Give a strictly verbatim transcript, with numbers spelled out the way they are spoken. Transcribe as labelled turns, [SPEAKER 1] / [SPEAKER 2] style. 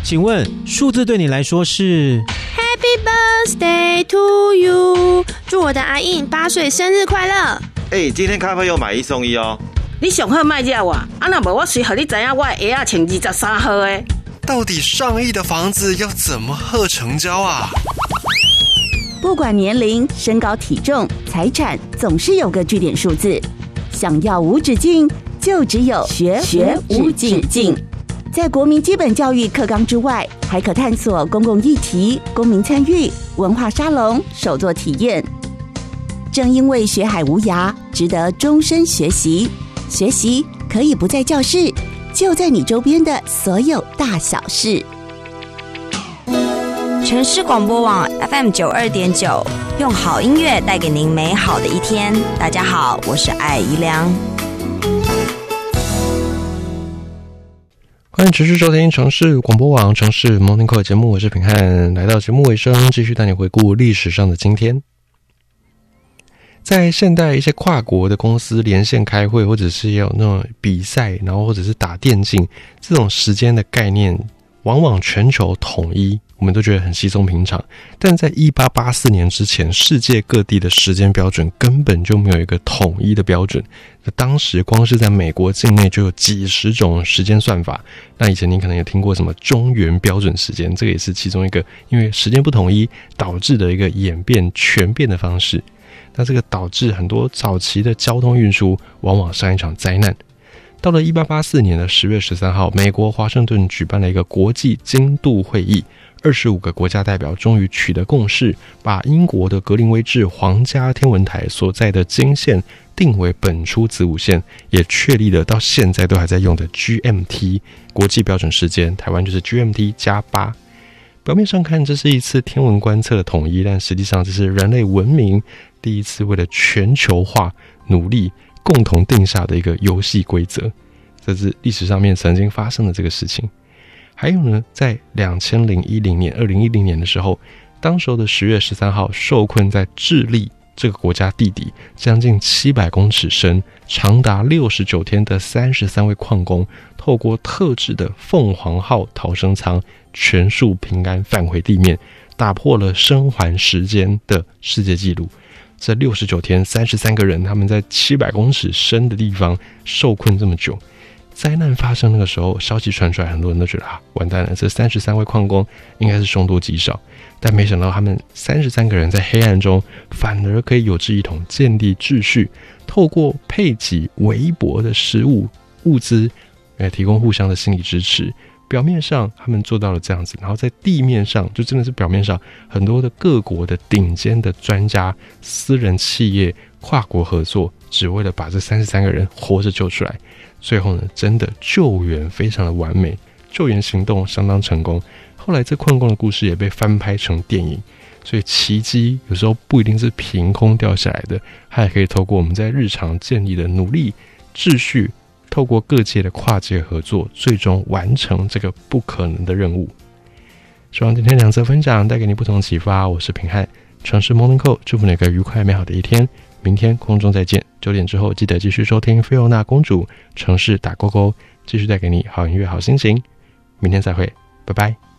[SPEAKER 1] 请问数字对你来说是
[SPEAKER 2] Happy birthday to you， 祝我的阿印八岁生日快乐。
[SPEAKER 3] 哎、欸，今天咖啡有买一送一哦。
[SPEAKER 4] 你上好卖惹我，啊若无我随和你知影我的鞋仔穿二十三号的。
[SPEAKER 5] 到底上亿的房子要怎么贺成交啊？
[SPEAKER 6] 不管年龄、身高、体重、财产，总是有个据点数字。想要无止境，就只有学学无止境。在国民基本教育课纲之外，还可探索公共议题、公民参与、文化沙龙、手作体验。正因为学海无涯，值得终身学习。学习可以不在教室，就在你周边的所有大小事。
[SPEAKER 7] 城市广播网 F M 九二点九，用好音乐带给您美好的一天。大家好，我是艾怡良。
[SPEAKER 8] 欢迎持续收听城市广播网城市 Morning Call 节目，我是品汉。来到节目尾声，继续带你回顾历史上的今天。在现代，一些跨国的公司连线开会，或者是有那种比赛，然后或者是打电竞，这种时间的概念往往全球统一，我们都觉得很稀松平常。但在一八八四年之前，世界各地的时间标准根本就没有一个统一的标准。当时光是在美国境内就有几十种时间算法。那以前您可能有听过什么中原标准时间，这个也是其中一个因为时间不统一导致的一个演变全变的方式。那这个导致很多早期的交通运输往往上一场灾难。到了一八八四年的十月十三号，美国华盛顿举办了一个国际经度会议，二十五个国家代表终于取得共识，把英国的格林威治皇家天文台所在的经线定为本初子午线，也确立了到现在都还在用的 G M T 国际标准时间，台湾就是 G M T 加八。表面上看这是一次天文观测的统一，但实际上这是人类文明第一次为了全球化努力共同定下的一个游戏规则，这是历史上面曾经发生的这个事情。还有呢，在二零一零年二零一零年的时候，当时候的十月十三号，受困在智利这个国家地底将近七百公尺深，长达六十九天的三十三位矿工，透过特制的凤凰号逃生舱全数平安返回地面，打破了生还时间的世界纪录。这六十九天三十三个人，他们在七百公尺深的地方受困这么久。灾难发生那个时候，消息传出来，很多人都觉得啊，完蛋了，这三十三位矿工应该是凶多吉少。但没想到他们三十三个人在黑暗中反而可以有志一同，建立秩序，透过配给微薄的食物物资来提供互相的心理支持。表面上他们做到了这样子，然后在地面上就真的是表面上很多的各国的顶尖的专家、私人企业跨国合作，只为了把这三十三个人活着救出来。最后呢，真的救援非常的完美，救援行动相当成功。后来这矿工的故事也被翻拍成电影，所以奇迹有时候不一定是凭空掉下来的，它也可以透过我们在日常建立的努力、秩序，透过各界的跨界合作，最终完成这个不可能的任务。希望今天两则分享带给你不同启发。我是平汉，城市 Morning Call， 祝福你一个愉快美好的一天。明天空中再见，九点之后记得继续收听菲欧娜公主城市打勾勾，继续带给你好音乐好心情。明天再会，拜拜。